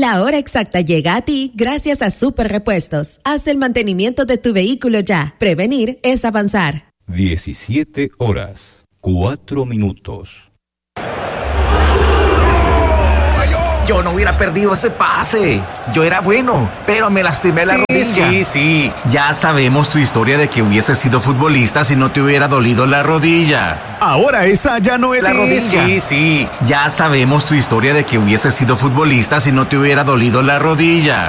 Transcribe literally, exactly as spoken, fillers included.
La hora exacta llega a ti gracias a Super Repuestos. Haz el mantenimiento de tu vehículo ya. Prevenir es avanzar. diecisiete horas, cuatro minutos. Yo no hubiera perdido ese pase. Yo era bueno, pero me lastimé la sí, rodilla. Sí, sí, ya sabemos tu historia de que hubieses sido futbolista si no te hubiera dolido la rodilla. Ahora esa ya no es sí, la rodilla. Sí, sí, ya sabemos tu historia de que hubieses sido futbolista si no te hubiera dolido la rodilla.